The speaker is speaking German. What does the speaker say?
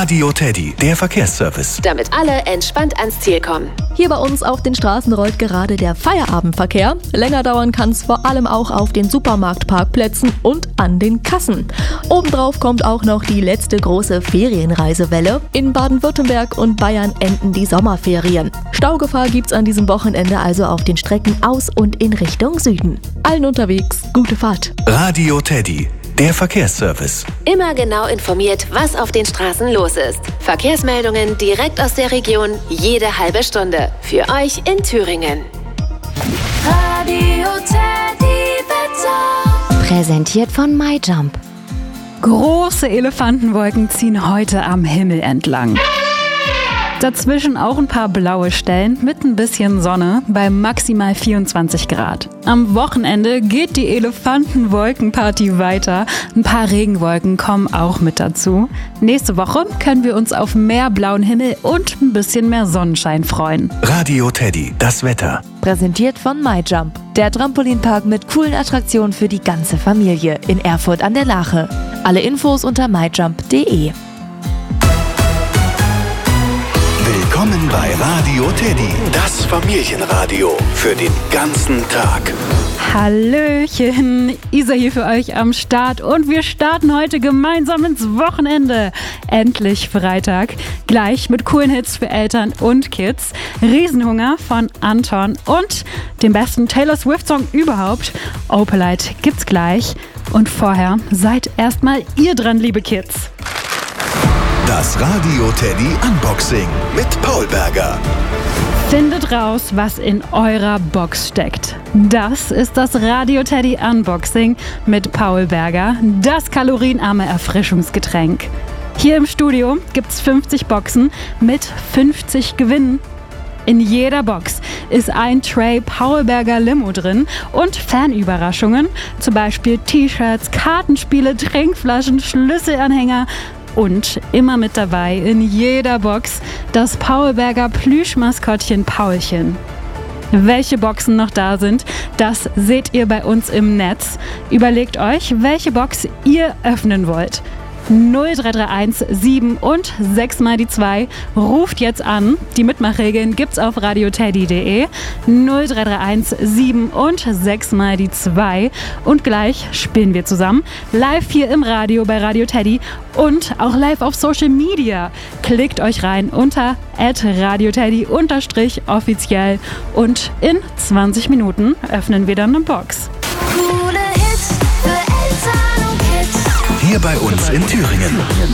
Radio Teddy, der Verkehrsservice. Damit alle entspannt ans Ziel kommen. Hier bei uns auf den Straßen rollt gerade der Feierabendverkehr. Länger dauern kann es vor allem auch auf den Supermarktparkplätzen und an den Kassen. Obendrauf kommt auch noch die letzte große Ferienreisewelle. In Baden-Württemberg und Bayern enden die Sommerferien. Staugefahr gibt's an diesem Wochenende also auf den Strecken aus und in Richtung Süden. Allen unterwegs, gute Fahrt. Radio Teddy, der Verkehrsservice. Immer genau informiert, was auf den Straßen los ist. Verkehrsmeldungen direkt aus der Region, jede halbe Stunde. Für euch in Thüringen. Radio Teddy Wetter. Präsentiert von MyJump. Große Elefantenwolken ziehen heute am Himmel entlang. Dazwischen auch ein paar blaue Stellen mit ein bisschen Sonne bei maximal 24 Grad. Am Wochenende geht die Elefantenwolkenparty weiter. Ein paar Regenwolken kommen auch mit dazu. Nächste Woche können wir uns auf mehr blauen Himmel und ein bisschen mehr Sonnenschein freuen. Radio Teddy, das Wetter. Präsentiert von MyJump. Der Trampolinpark mit coolen Attraktionen für die ganze Familie in Erfurt an der Lache. Alle Infos unter myjump.de. Willkommen bei Radio Teddy, das Familienradio für den ganzen Tag. Hallöchen, Isa hier für euch am Start und wir starten heute gemeinsam ins Wochenende. Endlich Freitag, gleich mit coolen Hits für Eltern und Kids, Riesenhunger von Anton und dem besten Taylor Swift-Song überhaupt, Opalite, gibt's gleich. Und vorher seid erstmal ihr dran, liebe Kids. Das Radio Teddy Unboxing mit Paul Berger. Findet raus, was in eurer Box steckt. Das ist das Radio Teddy Unboxing mit Paul Berger, das kalorienarme Erfrischungsgetränk. Hier im Studio gibt's 50 Boxen mit 50 Gewinnen. In jeder Box ist ein Tray Paul Berger Limo drin und Fanüberraschungen, zum Beispiel T-Shirts, Kartenspiele, Trinkflaschen, Schlüsselanhänger. Und immer mit dabei in jeder Box das Paul Berger Plüschmaskottchen Paulchen. Welche Boxen noch da sind, das seht ihr bei uns im Netz. Überlegt euch, welche Box ihr öffnen wollt. 0331 7 und 6 mal die 2. Ruft jetzt an. Die Mitmachregeln gibt's auf radioteddy.de. 0331 7 und 6 mal die 2. Und gleich spielen wir zusammen. Live hier im Radio bei Radio Teddy und auch live auf Social Media. Klickt euch rein unter @radioteddy_offiziell und in 20 Minuten öffnen wir dann eine Box. Coole Hits für Eltern und Kids. Hier bei uns in Thüringen.